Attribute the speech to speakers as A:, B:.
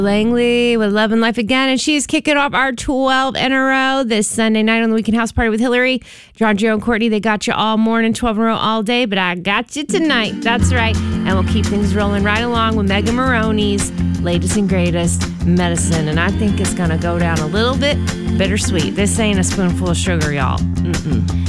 A: Langley with Love and Life Again, and she's kicking off our 12 in a row this Sunday night on the Weekend House Party with Hillary. John, Joe, and Courtney, they got you all morning, 12 in a row all day, but I got you tonight. That's right. And we'll keep things rolling right along with Megan Maroney's latest and greatest medicine, and I think it's going to go down a little bit bittersweet. This ain't a spoonful of sugar, y'all. Mm-mm.